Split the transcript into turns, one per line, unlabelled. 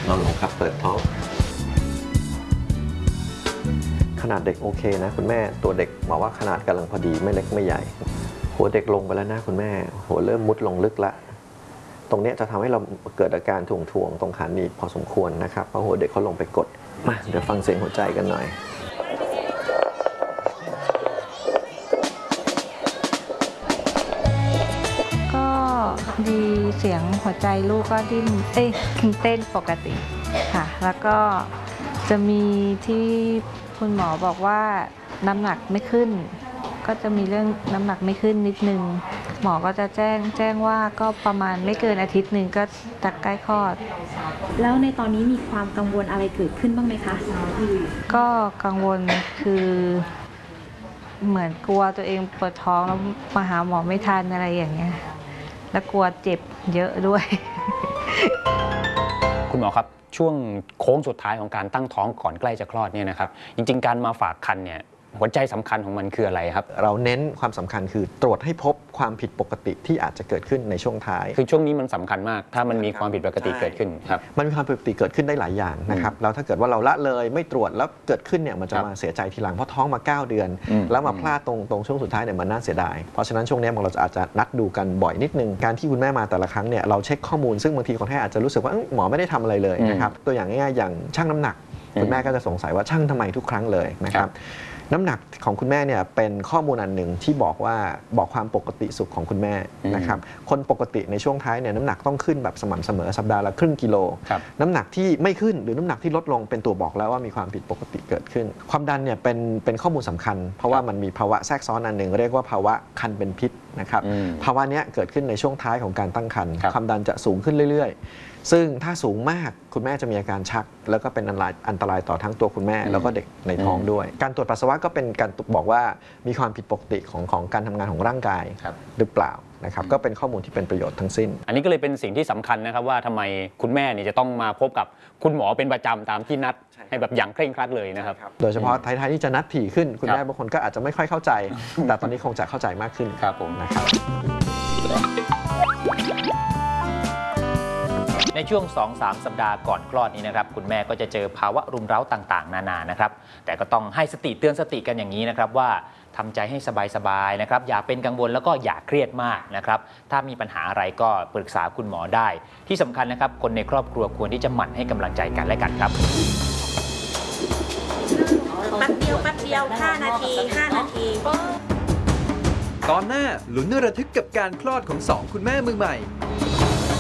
นอนลงครับเปิดท้องขนาดเด็กโอเคนะคุณแม่ตัวเด็กบอกว่าขนาดกำลังพอดีไม่เล็กไม่ใหญ่หัวเด็กลงไปแล้วนะคุณแม่หัวเริ่มมุดลงลึกละตรงนี้จะทำให้เราเกิดอาการถ่วงตรงขาหนีบพอสมควรนะครับเพราะหัวเด็กเขาลงไปกดมาเดี๋ยวฟังเสียงหัวใจกันหน่อย
ก็ดีเสียงหัวใจลูกก็ดิ้นเต้นปกติค่ะแล้วก็จะมีที่คุณหมอบอกว่าน้ำหนักไม่ขึ้นก็จะมีเรื่องน้ำหนักไม่ขึ้นนิดนึงหมอก็จะแจ้งว่าก็ประมาณไม่เกินอาทิตย์หนึ่งก็จะใกล้คลอด
แล้วในตอนนี้มีความกังวลอะไรเกิดขึ้นบ้างไหมคะ
ก็กังวลคือเหมือนกลัวตัวเองปวดท้องแล้วมาหาหมอไม่ทันอะไรอย่างเงี้ยแล้วกลัวเจ็บเยอะด้วย
คุณหมอครับช่วงโค้งสุดท้ายของการตั้งท้องก่อนใกล้จะคลอดเนี่ยนะครับจริงๆการมาฝากครรภ์เนี่ยหัวใจสำคัญของมันคืออะไรครับ
เราเน้นความสำคัญคือตรวจให้พบความผิดปกติที่อาจจะเกิดขึ้นในช่วงท้าย
คือช่วงนี้มันสำคัญมากถ้ามันมีความผิดปกติเกิดขึ้นครับ
มันมีความผิดปกติเกิดขึ้นได้หลายอย่างนะครับแล้วถ้าเกิดว่าเราละเลยไม่ตรวจแล้วเกิดขึ้นเนี่ยมันจะมาเสียใจทีหลังเพราะท้องมา9 เดือนแล้วมาพลาดตรงช่วงสุดท้ายเนี่ยมันน่าเสียดายเพราะฉะนั้นช่วงนี้เราอาจจะนัดดูกันบ่อยนิดนึงการที่คุณแม่มาแต่ละครั้งเนี่ยเราเช็คข้อมูลซึ่งบางทีคนไข้อาจจะรู้สึกว่าหมอไม่ได้ทำอะไรเลยนะครับตัวอย่างง่ายๆอย่างชั่งน้ำหนักคุณแม่ก็จะสงสัยว่าชั่งทำไมทุกครั้งเลยนะครับน้ำหนักของคุณแม่เนี่ยเป็นข้อมูลอันหนึ่งที่บอกความปกติสุขของคุณแม่นะครับคนปกติในช่วงท้ายเนี่ยน้ำหนักต้องขึ้นแบบสม่ำเสมอสัปดาห์ละครึ่งกิโลน้ำหนักที่ไม่ขึ้นหรือน้ำหนักที่ลดลงเป็นตัวบอกแล้วว่ามีความผิดปกติเกิดขึ้นความดันเนี่ยเป็นข้อมูลสำคัญเพราะว่ามันมีภาวะแทรกซ้อนอันหนึ่งเรียกว่าภาวะคันเป็นพิษนะครับภาวะนี้เกิดขึ้นในช่วงท้ายของการตั้งครรภ์ความดันจะสูงขึ้นเรื่อยๆซึ่งถ้าสูงมากคุณแม่จะมีอาการชักแล้วก็เป็นอันตรายต่อทั้งตัวคุณแม่แล้วก็เด็กในท้องด้วยการตรวจปัสสาวะก็เป็นการบอกว่ามีความผิดปกติของการทำงานของร่างกายหรือเปล่านะครับก็เป็นข้อมูลที่เป็นประโยชน์ทั้งสิ้น
อันนี้ก็เลยเป็นสิ่งที่สำคัญนะครับว่าทำไมคุณแม่เนี่ยจะต้องมาพบกับคุณหมอเป็นประจำตามที่นัดให้แบบอย่างเคร่งครัดเลยนะครับ
โดยเฉพาะท้ายๆที่จะนัดถี่ขึ้นคุณแม่บางคนก็อาจจะไม่ค่อยเข้าใจแต่ตอนนี้คงจะเข้าใจมากขึ้น
ครับผม
นะครับ
ในช่วง 2-3 สัปดาห์ก่อนคลอดนี้นะครับคุณแม่ก็จะเจอภาวะรุมเร้าต่างๆนานานะครับแต่ก็ต้องให้สติเตือนสติกันอย่างนี้นะครับว่าทำใจให้สบายๆนะครับอย่าเป็นกังวลแล้วก็อย่าเครียดมากนะครับถ้ามีปัญหาอะไรก็ปรึกษาคุณหมอได้ที่สำคัญนะครับคนในครอบครัวควรที่จะหมั่นให้กำลังใจกันและกันครับ
แป๊บเดียว5 นาที
ตอนหน้าลุ้นระทึกกับการคลอดของ2 คุณแม่มือใหม่